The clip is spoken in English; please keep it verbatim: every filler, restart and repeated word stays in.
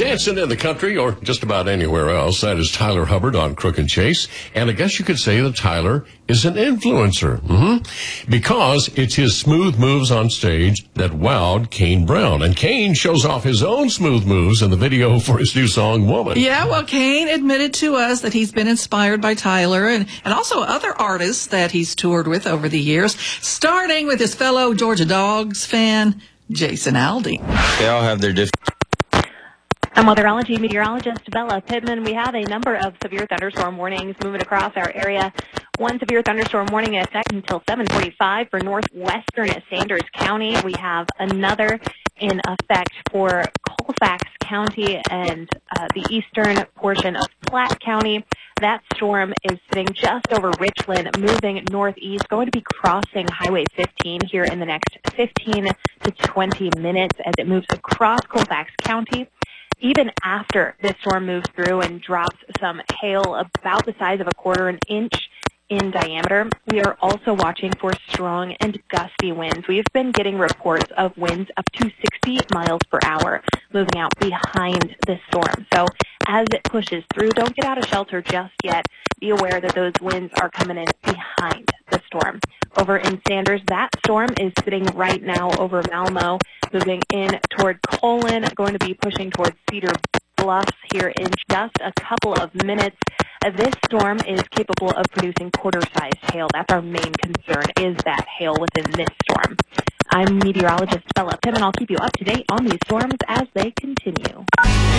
dancing in the country or just about anywhere else. That is Tyler Hubbard on Crook and Chase. And I guess you could say that Tyler is an influencer. Mm-hmm. Because it's his smooth moves on stage that wowed Kane Brown. And Kane shows off his own smooth moves in the video for his new song, Woman. Yeah, well, Kane admitted to us that he's been inspired by Tyler and, and also other artists that he's toured with over the years, starting with his fellow Georgia Dogs fan, Jason Aldean. They all have their different... I'm weatherology meteorologist Bella Pittman. We have a number of severe thunderstorm warnings moving across our area. One severe thunderstorm warning in effect until seven forty-five for northwestern Sanders County. We have another in effect for Colfax County and uh, the eastern portion of Platte County. That storm is sitting just over Richland, moving northeast, going to be crossing Highway fifteen here in the next fifteen to twenty minutes as it moves across Colfax County. Even after this storm moves through and drops some hail about the size of a quarter an inch in diameter, we are also watching for strong and gusty winds. We've been getting reports of winds up to sixty miles per hour moving out behind this storm. So as it pushes through, don't get out of shelter just yet. Be aware that those winds are coming in behind the storm. Over in Sanders, that storm is sitting right now over Malmo, moving in toward Colon, going to be pushing towards Cedar Bluffs here in just a couple of minutes. Uh, this storm is capable of producing quarter-sized hail. That's our main concern, is that hail within this storm. I'm meteorologist Bella Pittman. I'll keep you up to date on these storms as they continue.